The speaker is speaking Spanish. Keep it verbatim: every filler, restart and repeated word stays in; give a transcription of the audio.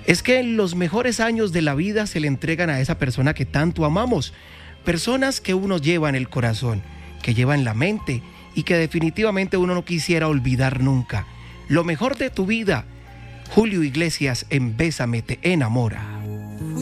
Es que los mejores años de la vida se le entregan a esa persona que tanto amamos. Personas que uno lleva en el corazón, que lleva en la mente y que definitivamente uno no quisiera olvidar nunca. Lo mejor de tu vida. Julio Iglesias en Bésame te enamora.